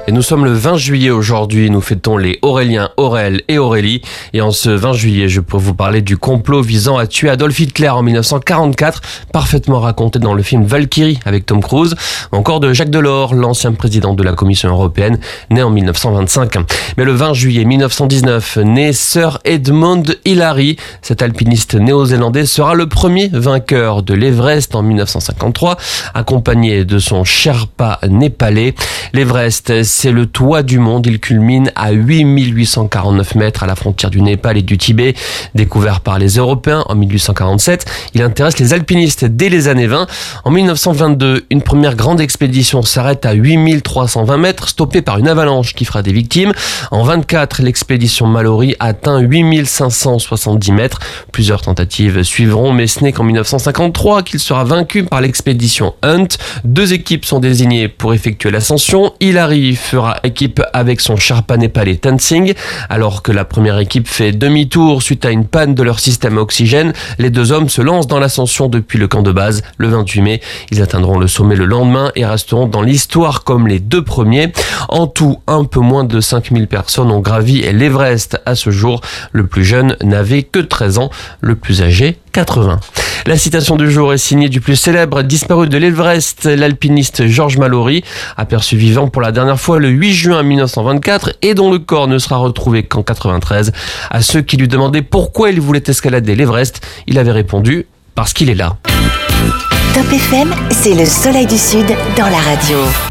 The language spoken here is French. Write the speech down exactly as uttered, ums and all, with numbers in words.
Et nous sommes le vingt juillet aujourd'hui, nous fêtons les Auréliens, Aurèle et Aurélie. Et en ce vingt juillet, je peux vous parler du complot visant à tuer Adolf Hitler en mille neuf cent quarante-quatre, parfaitement raconté dans le film Valkyrie avec Tom Cruise, ou encore de Jacques Delors, l'ancien président de la Commission européenne, né en mille neuf cent vingt-cinq. Mais le vingt juillet mille neuf cent dix-neuf, naît Sir Edmund Hillary. Cet alpiniste néo-zélandais sera le premier vainqueur de l'Everest en mille neuf cent cinquante-trois, accompagné de son Sherpa népalais. L'Everest, c'est le toit du monde. Il culmine à huit mille huit cent quarante-neuf mètres à la frontière du Népal et du Tibet. Découvert par les Européens en mille huit cent quarante-sept, il intéresse les alpinistes dès les années vingt. En mille neuf cent vingt-deux, une première grande expédition s'arrête à huit mille trois cent vingt mètres, stoppée par une avalanche qui fera des victimes. En vingt-quatre, l'expédition Mallory atteint huit mille cinq cent soixante-dix mètres. Plusieurs tentatives suivront, mais ce n'est qu'en mille neuf cent cinquante-trois qu'il sera vaincu par l'expédition Hunt. Deux équipes sont désignées pour effectuer l'ascension. Hillary fera équipe avec son Sherpa népalais Tenzing. Alors que la première équipe fait demi-tour suite à une panne de leur système à oxygène, les deux hommes se lancent dans l'ascension depuis le camp de base le vingt-huit mai. Ils atteindront le sommet le lendemain et resteront dans l'histoire comme les deux premiers. En tout, un peu moins de cinq mille personnes ont gravi l'Everest à ce jour. Le plus jeune n'avait que treize ans, le plus âgé quatre-vingts. La citation du jour est signée du plus célèbre disparu de l'Everest, l'alpiniste George Mallory, aperçu vivant pour la dernière fois le huit juin mille neuf cent vingt-quatre et dont le corps ne sera retrouvé qu'en quatre-vingt-treize. À ceux qui lui demandaient pourquoi il voulait escalader l'Everest, il avait répondu « parce qu'il est là ». Top F M, c'est le soleil du Sud dans la radio.